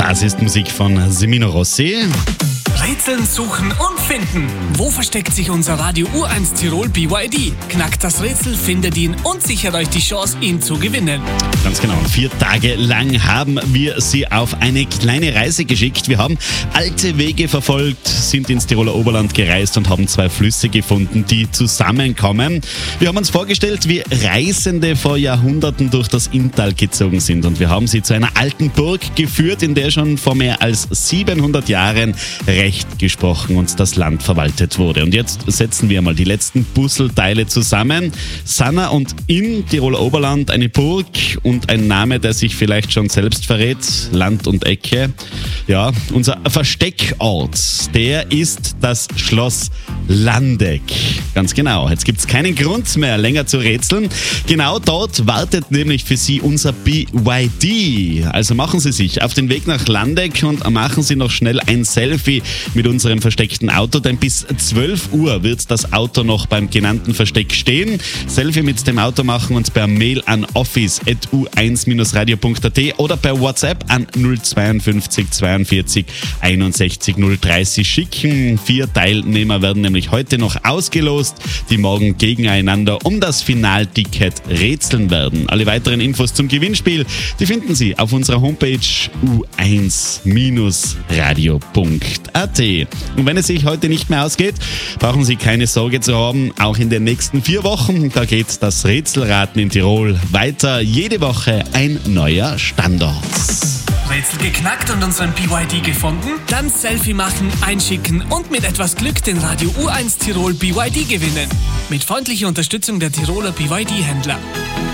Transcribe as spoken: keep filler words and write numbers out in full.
Das ist Musik von Semino Rossi. Rätseln, suchen und finden. Wo versteckt sich unser Radio U eins Tirol B Y D? Knackt das Rätsel, findet ihn und sichert euch die Chance, ihn zu gewinnen. Ganz genau. Vier Tage lang haben wir Sie auf eine kleine Reise geschickt. Wir haben alte Wege verfolgt, sind ins Tiroler Oberland gereist und haben zwei Flüsse gefunden, die zusammenkommen. Wir haben uns vorgestellt, wie Reisende vor Jahrhunderten durch das Inntal gezogen sind. Und wir haben Sie zu einer alten Burg geführt, in der schon vor mehr als siebenhundert Jahren Recht gesprochen und das Land verwaltet wurde. Und jetzt setzen wir mal die letzten Puzzleteile zusammen. Sanna und in Tiroler Oberland eine Burg und ein Name, der sich vielleicht schon selbst verrät. Land und Ecke. Ja, unser Versteckort, der ist das Schloss Landeck. Ganz genau. Jetzt gibt es keinen Grund mehr, länger zu rätseln. Genau dort wartet nämlich für Sie unser B Y D. Also machen Sie sich auf den Weg nach Landeck und machen Sie noch schnell ein Selfie mit unserem versteckten Auto, denn bis zwölf Uhr wird das Auto noch beim genannten Versteck stehen. Selfie mit dem Auto machen und per Mail an office at u eins radio punkt a t oder per WhatsApp an null fünf zwei zweiundvierzig einundsechzig null dreißig schicken. Vier Teilnehmer werden nämlich heute noch ausgelost, die morgen gegeneinander um das Finalticket rätseln werden. Alle weiteren Infos zum Gewinnspiel, die finden Sie auf unserer Homepage u eins radio punkt a t. Und wenn es sich heute nicht mehr ausgeht, brauchen Sie keine Sorge zu haben. Auch in den nächsten vier Wochen, da geht das Rätselraten in Tirol weiter. Jede Woche ein neuer Standort. Rätsel geknackt und unseren B Y D gefunden? Dann Selfie machen, einschicken und mit etwas Glück den Radio U eins Tirol B Y D gewinnen. Mit freundlicher Unterstützung der Tiroler B Y D-Händler.